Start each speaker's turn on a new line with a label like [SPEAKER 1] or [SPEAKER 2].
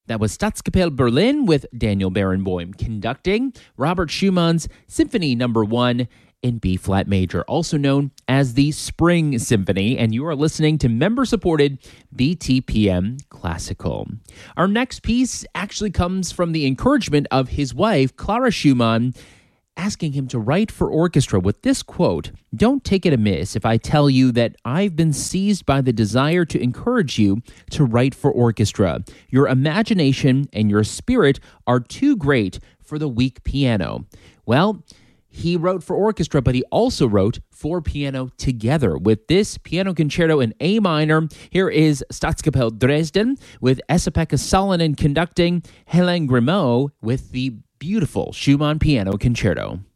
[SPEAKER 1] That was Staatskapelle Berlin with Daniel Barenboim conducting Robert Schumann's Symphony No. 1 in B-flat major, also known as the Spring Symphony, and you are listening to member-supported BTPM Classical. Our next piece actually comes from the encouragement of his wife, Clara Schumann, asking him to write for orchestra with this quote: "Don't take it amiss if I tell you that I've been seized by the desire to encourage you to write for orchestra. Your imagination and your spirit are too great for the weak piano." Well, he wrote for orchestra, but he also wrote for piano together with this piano concerto in A minor. Here is Staatskapelle Dresden with Esa-Pekka Salonen conducting, Hélène Grimaud with the beautiful Schumann Piano Concerto.